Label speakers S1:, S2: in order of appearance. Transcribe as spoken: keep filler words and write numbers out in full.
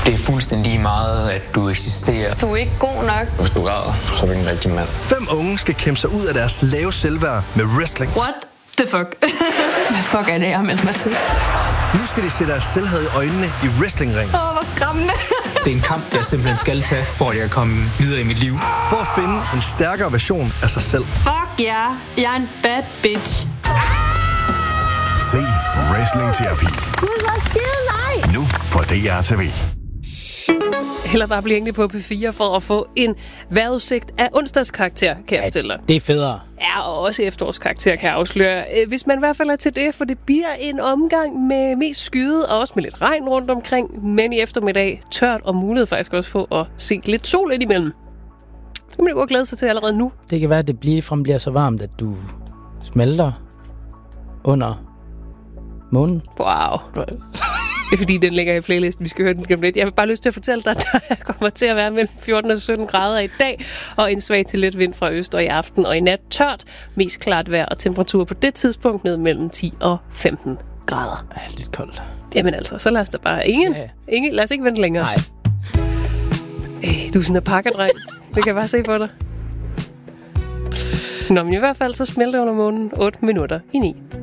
S1: Det er fuldstændig lige meget, at du eksisterer.
S2: Du er ikke god nok.
S1: Hvis du græder, så er du ikke en rigtig mand.
S3: Fem unge skal kæmpe sig ud af deres lave selvværd med wrestling.
S2: What the fuck? Hvad fuck er det, jeg har meldt mig til?
S3: Nu skal de se deres selvhed i øjnene i wrestlingring.
S2: Åh, oh, hvor skræmmende.
S1: Det er en kamp, jeg simpelthen skal tage, for at jeg kan komme videre i mit liv.
S3: For at finde en stærkere version af sig selv.
S2: Fuck ja, yeah. Jeg er en bad bitch.
S4: Se Wrestling-terapi.
S5: Gud, hvor skide nej!
S4: Nu på D R T V.
S6: Eller bare blive hængende på P fire for at få en vejrudsigt af onsdagskarakter, kan jeg fortælle dig.
S7: Det er federe.
S6: Ja, og også efterårskarakter, kan jeg afsløre. Hvis man i hvert fald er til det, for det bliver en omgang med mest skyde, og også med lidt regn rundt omkring, men i eftermiddag tørt og mulighed faktisk også få at se lidt sol ind imellem. Det kan man jo godt glæde sig til allerede nu.
S7: Det kan være, at det ligefrem bliver så varmt, at du smelter under månen.
S6: Wow. Det er fordi, den ligger i playlisten. Vi skal høre den gennem lidt. Jeg vil bare lyst til at fortælle dig, at der kommer til at være mellem fjorten og sytten grader i dag, og en svag til let vind fra øst, og i aften og i nat tørt. Mest klart vejr og temperatur på det tidspunkt ned mellem ti og femten grader.
S7: Ja, lidt koldt.
S6: Jamen altså, så lad os da bare... Ingen,
S7: Ja.
S6: ingen, lad os ikke vente længere.
S7: Nej.
S6: Ej, du er sådan en pakkerdreng. Det kan jeg bare se på dig. Nå, men i hvert fald så smelter under månen otte minutter i ni.